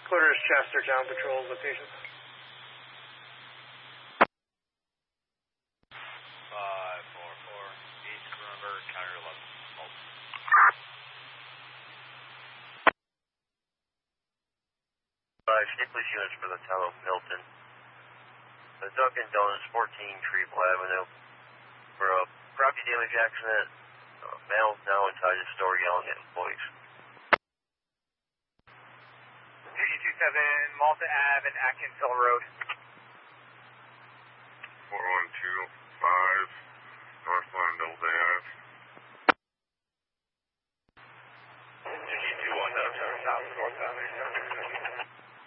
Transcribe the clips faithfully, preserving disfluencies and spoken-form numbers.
Quarters, Chester, Town Patrol location. five four four, East Remember, Counter eleven. Hold. Five, state police units for the town of Milton. The Dunkin' Donuts, fourteen Treble Avenue. For a property damage accident, uh, male now inside the store yelling at employees. Duty two seven, Malta Ave and Atkinsville Road. four one two five, North Londell Ave. Duty two one seven, South North Avenue.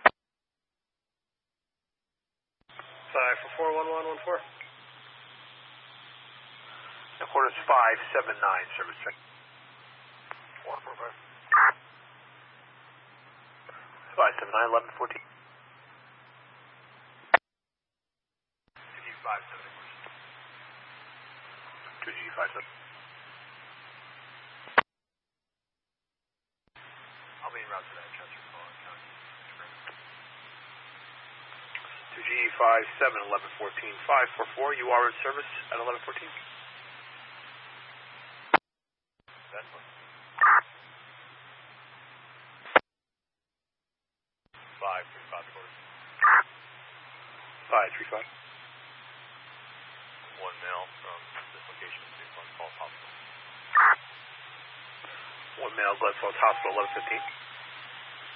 Five for four one one one four. Quarters five seven nine, service check. Four four five. Five seven nine, eleven fourteen. two G five seven. Two G five seven. I'll be en route to that Chester call in County. Two G five seven, eleven fourteen, five four four. You are in service at eleven fourteen. That's one. Five three five quarters. Five three five. One male from this location to Glen Falls Hospital. One male, Glen Falls Hospital, eleven fifteen.